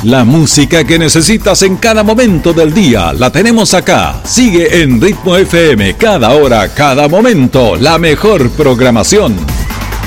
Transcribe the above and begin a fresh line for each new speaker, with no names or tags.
La música que necesitas en cada momento del día la tenemos acá. Sigue en Ritmo FM, cada hora, cada momento, la mejor programación.